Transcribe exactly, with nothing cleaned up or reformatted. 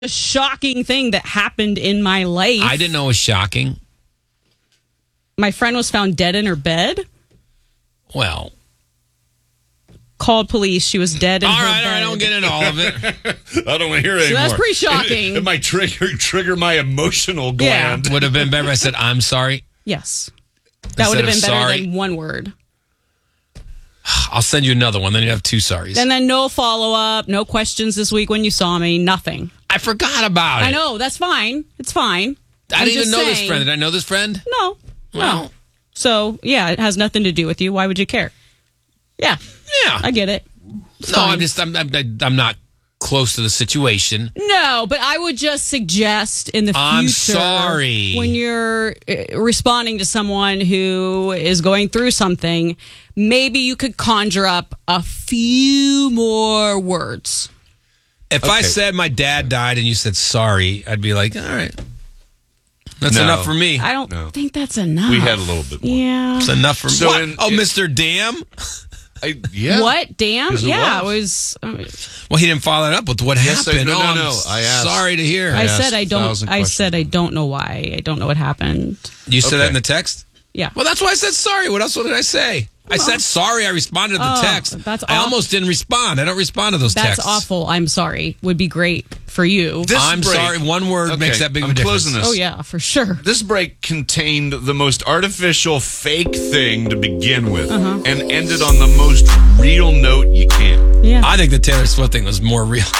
a shocking thing that happened in my life. I didn't know it was shocking. My friend was found dead in her bed. Well, called police. She was dead in all her right, bed. all right. I don't get into all of it. I don't want to hear it So anymore. that's pretty shocking. It, it might trigger trigger my emotional gland. Would have been better if I said, I'm sorry. Yes. That would have been Instead of better sorry. than one word. I'll send you another one. Then you have two sorries. And then no follow-up, no questions this week when you saw me, nothing. I forgot about it. I know, that's fine. It's fine. I I'm didn't even just know this saying- friend. Did I know this friend? No. Well. No. So, yeah, it has nothing to do with you. Why would you care? Yeah. Yeah. I get it. It's no, fine. I'm just, I'm, I'm, I'm not close to the situation. No, but I would just suggest in the future, I'm sorry. when you're uh, responding to someone who is going through something, maybe you could conjure up a few more words. If I Okay. said my dad died and you said sorry, I'd be like, all right. That's No. enough for me. I don't No. think that's enough. We had a little bit more. Yeah. It's enough for me. So What? in- oh, in- Mister Damn? I, yeah. What? Damn? Yes, it Yeah, was. it was. Well, he didn't follow it up with what Yes, I- happened. no, oh, no, I'm no. I asked- sorry to hear. I asked said I a don't. thousand I said I questions. don't know why. I don't know what happened. you said Okay. that in the text? Yeah. Well, that's why I said sorry. What else? What did I say? I said sorry. I responded to the Oh, text. that's I aw- almost didn't respond. I don't respond to those That's texts. awful. I'm sorry. Would be great for you. This I'm break- sorry. One word Okay, makes that big of I'm a difference. closing this. Oh yeah, for sure. This break contained the most artificial fake thing to begin with Uh-huh. and ended on the most real note you can. Yeah. I think the Taylor Swift thing was more real.